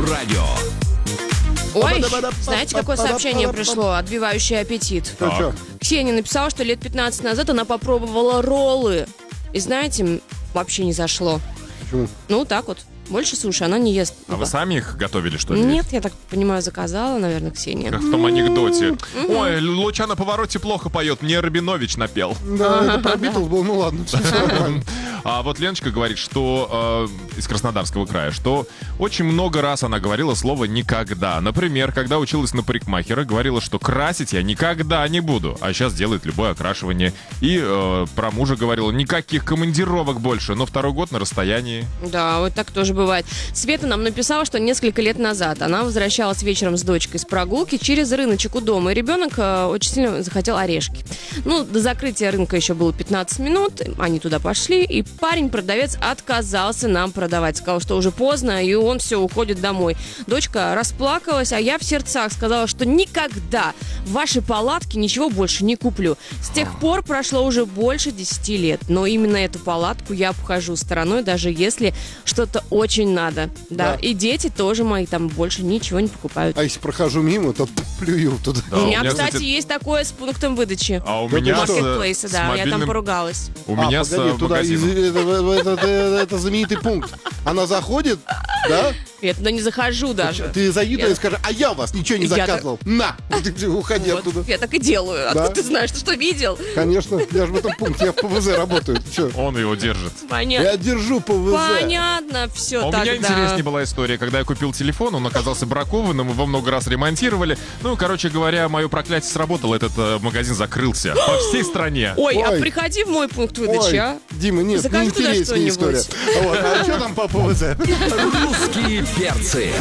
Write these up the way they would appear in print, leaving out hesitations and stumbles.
радио. Ой, знаете, какое сообщение пришло, отбивающее аппетит? Чё? Ксения написала, что лет 15 назад она попробовала роллы. И знаете, вообще не зашло. Почему? Ну, так вот. Больше суши она не ест. А вы сами их готовили, что ли? Нет, я так понимаю, заказала, наверное, Ксения. Как в том анекдоте. Ой, Луча на повороте плохо поет, мне Рабинович напел. Да, это про Битлз был, ну ладно, все нормально. А вот Леночка говорит, что из Краснодарского края, что очень много раз она говорила слово «никогда». Например, когда училась на парикмахера, говорила, что красить я никогда не буду, а сейчас делает любое окрашивание. И про мужа говорила, никаких командировок больше, но второй год на расстоянии. Да, вот так тоже бывает. Света нам написала, что несколько лет назад она возвращалась вечером с дочкой с прогулки через рыночек у дома, и ребенок очень сильно захотел орешки. Ну, до закрытия рынка еще было 15 минут, они туда пошли, и парень-продавец отказался нам продавать. Сказал, что уже поздно, и он все, уходит домой. Дочка расплакалась, а я в сердцах сказала, что никогда в вашей палатке ничего больше не куплю. С тех пор прошло уже больше 10 лет, но именно эту палатку я обхожу стороной, даже если что-то очень надо. Да. И дети тоже мои там больше ничего не покупают. А если прохожу мимо, то плюю туда. Да, У меня, кстати, есть такое с пунктом выдачи. А у Да меня ты что? Маркетплейса, да, я там поругалась. У меня погоди, с туда магазином. это знаменитый пункт. Она заходит, да? Я туда не захожу даже. Ты зайди туда и скажи, а я у вас ничего не Я так- заказывал. На! Ты уходи Вот, оттуда. я так и делаю. Да? Откуда ты знаешь, ты что видел? Конечно, я же в этом пункте, я в ПВЗ работаю. Че? Он его держит. Понятно. Я держу ПВЗ. Понятно, все А у тогда. меня интереснее была история, когда я купил телефон, он оказался бракованным, его много раз ремонтировали. Ну, короче говоря, мое проклятие сработало, этот магазин закрылся по всей стране. Ой, а Ой. приходи в мой пункт выдачи, Ой, а? Дима, нет, Закажи не туда интереснее история. что-нибудь. Вот, а что там по ПВЗ? Русские перцы.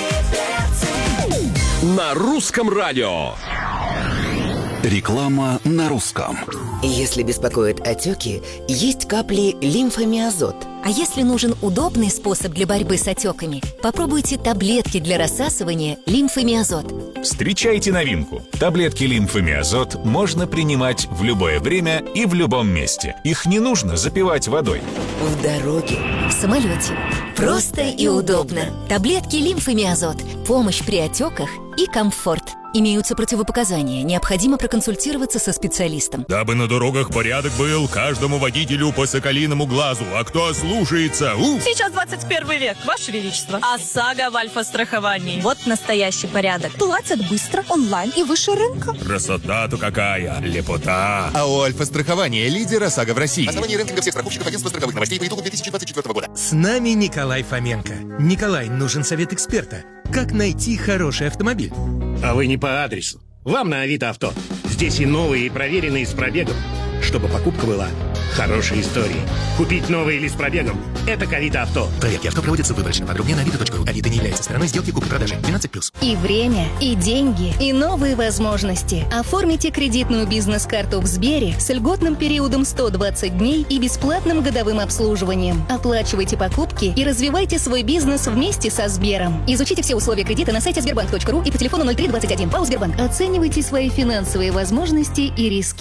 На русском радио. Реклама на русском. Если беспокоят отеки, есть капли лимфомиазот. А если нужен удобный способ для борьбы с отеками, попробуйте таблетки для рассасывания лимфомиазот. Встречайте новинку. Таблетки лимфомиазот можно принимать в любое время и в любом месте. Их не нужно запивать водой. В дороге. В самолете. Просто и удобно. Таблетки лимфомиазот. Помощь при отеках и комфорт. Имеются противопоказания. Необходимо проконсультироваться со специалистом. Дабы на дорогах порядок был, каждому водителю по соколиному глазу. А кто ослушается, Сейчас 21 век, Ваше Величество. ОСАГО в альфа-страховании. Вот настоящий порядок. Платят быстро, онлайн и выше рынка. красота-то какая, лепота. АО «Альфа-страхование», лидер ОСАГО в России. Основание рейтинга всех страховщиков агентства страховых новостей по итогам 2024 года. С нами Николай Фоменко. Николай, нужен совет эксперта. Как найти хороший автомобиль? А вы не по адресу. Вам на Авито Авто. Здесь и новые, и проверенные с пробегом. Чтобы покупка была хорошей историей. Купить новый или с пробегом – это к Авито Авто. Проверки авто проводятся выборочно. Подробнее на avito.ru. Авито не является стороной сделки купли-продажи. 12+. И время, и деньги, и новые возможности. Оформите кредитную бизнес-карту в Сбере с льготным периодом 120 дней и бесплатным годовым обслуживанием. Оплачивайте покупки и развивайте свой бизнес вместе со Сбером. Изучите все условия кредита на сайте sberbank.ru и по телефону 0321. ПАО «Сбербанк». Оценивайте свои финансовые возможности и риски.